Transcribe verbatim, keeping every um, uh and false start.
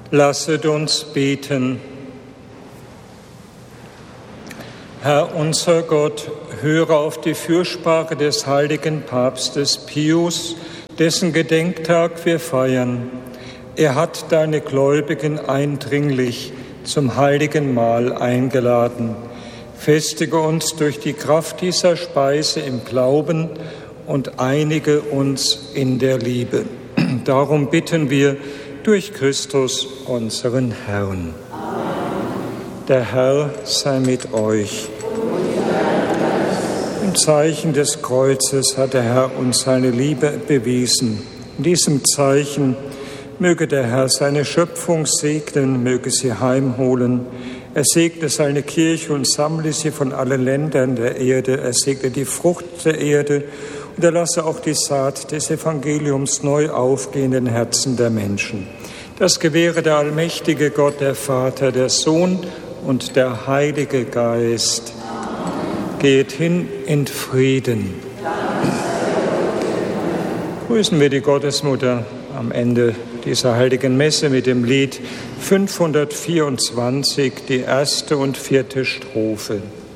Lasset uns beten. Herr unser Gott, höre auf die Fürsprache des heiligen Papstes Pius, dessen Gedenktag wir feiern. Er hat deine Gläubigen eindringlich zum heiligen Mahl eingeladen. Festige uns durch die Kraft dieser Speise im Glauben und einige uns in der Liebe. Darum bitten wir durch Christus, unseren Herrn. Der Herr sei mit euch. Im Zeichen des Kreuzes hat der Herr uns seine Liebe bewiesen. In diesem Zeichen möge der Herr seine Schöpfung segnen, möge sie heimholen. Er segne seine Kirche und sammle sie von allen Ländern der Erde. Er segne die Frucht der Erde und er lasse auch die Saat des Evangeliums neu aufgehen in den Herzen der Menschen. Das gewähre der allmächtige Gott, der Vater, der Sohn und der Heilige Geist. Geht hin in Frieden. Grüßen wir die Gottesmutter am Ende dieser heiligen Messe mit dem Lied fünfhundertvierundzwanzig, die erste und vierte Strophe.